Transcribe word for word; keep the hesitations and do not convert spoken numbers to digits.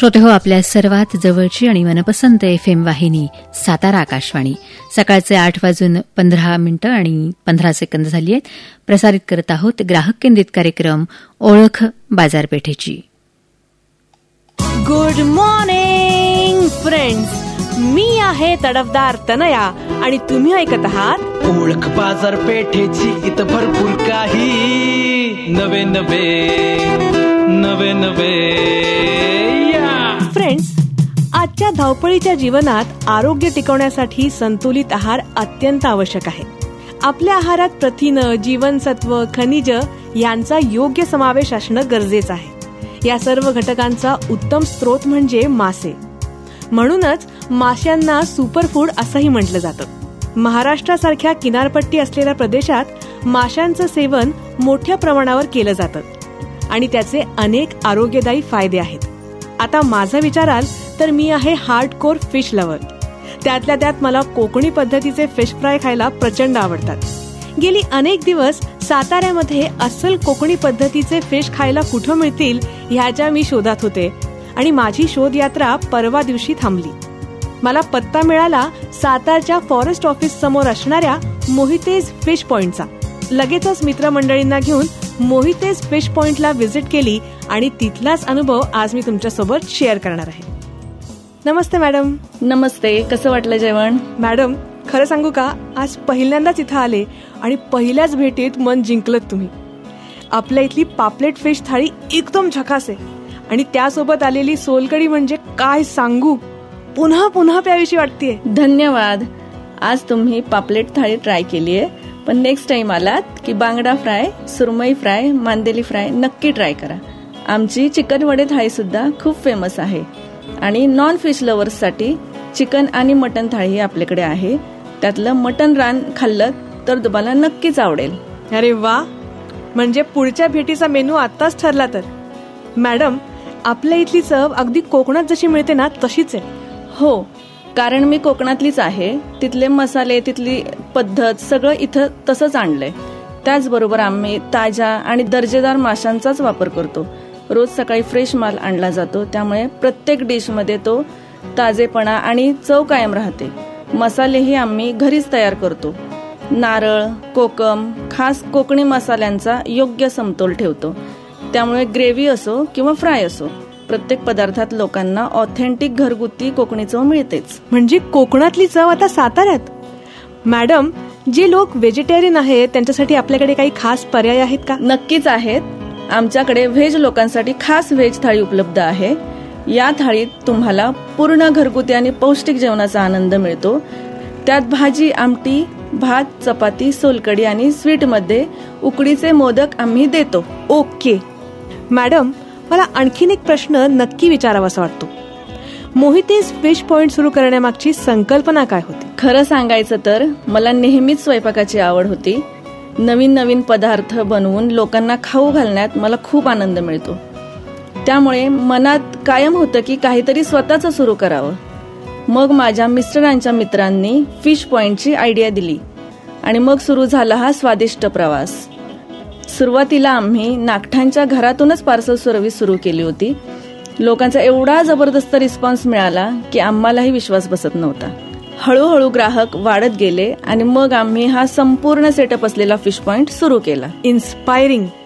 श्रोते हो, आपल्या सर्वात जवळची आणि मनपसंत एफ एम वाहिनी सातारा आकाशवाणी. सकाळचे आठ वाजून पंधरा मिनिटं आणि पंधरा सेकंद झाली आहेत. प्रसारित करत आहोत ग्राहक केंद्रित कार्यक्रम ओळख बाजारपेठेची. गुड मॉर्निंग फ्रेंड्स, मी आहे तडफदार तनया आणि तुम्ही ऐकत आहात ओळख बाजारपेठेची. इथं भरपूर काही नवे नवे नवे नवे फ्रेंड्स. आजच्या धावपळीच्या जीवनात आरोग्य टिकवण्यासाठी संतुलित आहार अत्यंत आवश्यक आहे. आपल्या आहारात प्रथिनं, जीवनसत्व, खनिज यांचा योग्य समावेश असणं गरजेचं आहे. या सर्व घटकांचा उत्तम स्रोत म्हणजे मासे. म्हणूनच माशांना सुपरफूड असंही म्हटलं जातं. महाराष्ट्रासारख्या किनारपट्टी असलेल्या प्रदेशात माशांचं सेवन मोठ्या प्रमाणावर केलं जातं आणि त्याचे अनेक आरोग्यदायी फायदे आहेत. आता माझा विचाराल तर मी आहे हार्डकोर फिश लवर. त्यातल्या त्यात मला कोकणी पद्धतीचे फिश फ्राय खायला प्रचंड आवडतात. गेली अनेक दिवस साताऱ्यामध्ये अस्सल कोकणी पद्धतीचे फिश खायला कुठं मिळतील ह्याच्या मी शोधात होते आणि माझी शोधयात्रा परवा दिवशी थांबली. मला पत्ता मिळाला सातारच्या फॉरेस्ट ऑफिस समोर असणाऱ्या मोहितेज फिश पॉइंटचा. लगेचच मित्रमंडळींना घेऊन मोहितेज फिश पॉइंटला व्हिजिट केली आणि तिथलाच अनुभव आज मी तुमच्यासोबत शेअर करणार आहे. नमस्ते मॅडम. नमस्ते. कसं वाटलं जेवण? मॅडम, खरं सांगू का, आज पहिल्यांदाच इथं आले आणि पहिल्याच भेटीत मन जिंकलत तुम्ही. आपल्या इथली पापलेट फिश थाळी एकदम झकास आहे आणि त्यासोबत आलेली सोलकढी म्हणजे काय सांगू, पुन्हा पुन्हा प्यावीशी वाटतेय. धन्यवाद. आज तुम्ही पापलेट थाळी ट्राय केली आहे, पण नेक्स्ट टाइम आलात की बांगडा फ्राय, सुरमई फ्राय, मांदेली फ्राय नक्की ट्राय करा. आमची चिकन वडे थाळी सुद्धा खूप फेमस आहे आणि नॉन फिश लवर्स साठी चिकन आणि मटन थाळी आपल्याकडे आहे. त्यातलं मटन रान खाल्लं तर तुम्हाला नक्कीच आवडेल. अरे वा, म्हणजे पुढच्या भेटीचा मेनू आताच ठरला तर. मॅडम, आपल्या इथली चव अगदी कोकणात जशी मिळते ना तशीच आहे. हो, कारण मी कोकणातलीच आहे. तिथले मसाले, तिथली पद्धत सगळं इथं तसंच आणलंय. त्याचबरोबर आम्ही ताज्या आणि दर्जेदार माशांचाच वापर करतो. रोज सकाळी फ्रेश माल आणला जातो, त्यामुळे प्रत्येक डिशमध्ये तो ताजेपणा आणि चव कायम राहते. मसालेही आम्ही घरीच तयार करतो. नारळ, कोकम, खास कोकणी मसाल्यांचा योग्य समतोल ठेवतो. त्यामुळे ग्रेव्ही असो किंवा फ्राय असो, प्रत्येक पदार्थात लोकांना ऑथेंटिक घरगुती कोकणी चव मिळतेच. म्हणजे कोकणातली चव आता साताऱ्यात. मॅडम, जे लोक व्हेजिटेरियन आहेत त्यांच्यासाठी आपल्याकडे काही खास पर्याय आहेत का? नक्कीच आहेत. आमच्याकडे व्हेज लोकांसाठी खास व्हेज थाळी उपलब्ध आहे. या थाळीत तुम्हाला पूर्ण घरगुती आणि पौष्टिक जेवणाचा आनंद मिळतो. त्यात भाजी, आमटी, भात, चपाती, सोलकढी आणि स्वीट मध्ये उकडीचे मोदक आम्ही देतो. ओके मॅडम, मला आणखीन एक प्रश्न नक्की विचारावासा वाटतो. मोहितेज फिश पॉइंट सुरू करण्यामागची संकल्पना काय होती? खरं सांगायचं तर मला नेहमीच स्वयंपाकाची आवड होती. नवीन नवीन पदार्थ बनवून लोकांना खाऊ घालण्यात मला खूप आनंद मिळतो. त्यामुळे मनात कायम होतं की काहीतरी स्वतःच सुरू करावं. मग माझ्या मिस्टरांच्या मित्रांनी फिश पॉइंटची आयडिया दिली आणि मग सुरू झाला हा स्वादिष्ट प्रवास. सुरुवातीला आम्ही नागठांच्या घरातूनच पार्सल सर्व्हिस सुरू केली होती. लोकांचा एवढा जबरदस्त रिस्पॉन्स मिळाला की आम्हालाही विश्वास बसत नव्हता. हळूहळू ग्राहक वाढत गेले आणि मग आम्ही हा संपूर्ण सेटअप असलेला फिश पॉइंट सुरू केला. इन्स्पायरिंग.